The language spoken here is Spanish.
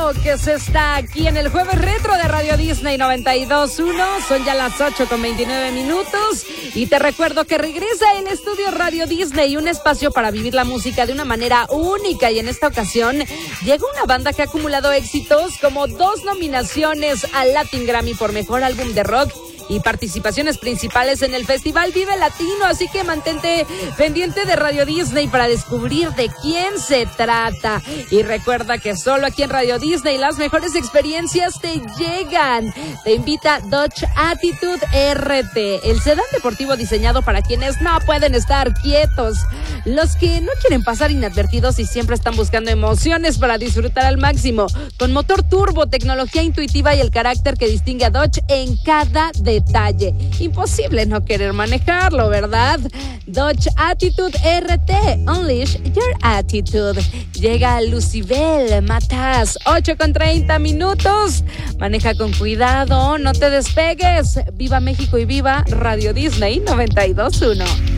bueno que se está aquí en el Jueves Retro de Radio Disney 92.1. Son ya las 8:29 y te recuerdo que regresa el estudio Radio Disney, un espacio para vivir la música de una manera única, y en esta ocasión llega una banda que ha acumulado éxitos como 2 nominaciones al Latin Grammy por Mejor Álbum de Rock y participaciones principales en el Festival Vive Latino, así que mantente pendiente de Radio Disney para descubrir de quién se trata. Y recuerda que solo aquí en Radio Disney las mejores experiencias te llegan. Te invita Dodge Attitude RT, el sedán deportivo diseñado para quienes no pueden estar quietos, los que no quieren pasar inadvertidos y siempre están buscando emociones para disfrutar al máximo. Con motor turbo, tecnología intuitiva y el carácter que distingue a Dodge en cada detalle. Imposible no querer manejarlo, ¿verdad? Dodge Attitude RT, Unleash Your Attitude. Llega Lucibel Matas, 8:30. Maneja con cuidado, no te despegues. Viva México y viva Radio Disney 92.1.